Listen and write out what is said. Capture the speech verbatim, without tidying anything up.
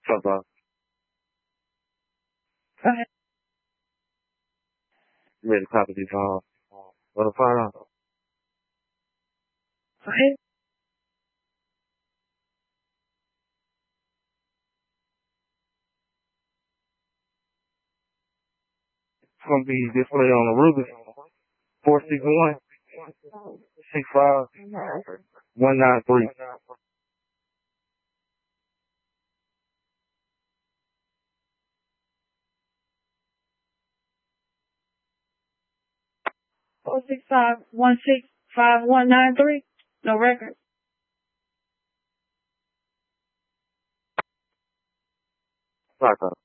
What's up, Go ahead. you ready to copy these calls? What the fuck? Go ahead. It's gonna be displayed on the Rubik. Four six one six five one nine three. Four six five one six five one nine three. No record. Fuck up.